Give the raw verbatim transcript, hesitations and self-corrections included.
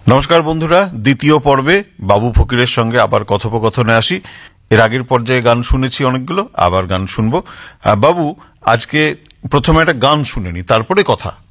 নমস্কার বন্ধুরা, দ্বিতীয় পর্বে বাবু ফকিরের সঙ্গে আবার কথোপকথনে আসি। এর আগের পর্যায়ে গান শুনেছি অনেকগুলো, আবার গান শুনবো। বাবু, আজকে প্রথমে একটা গান শুনে নি, তারপরে কথা।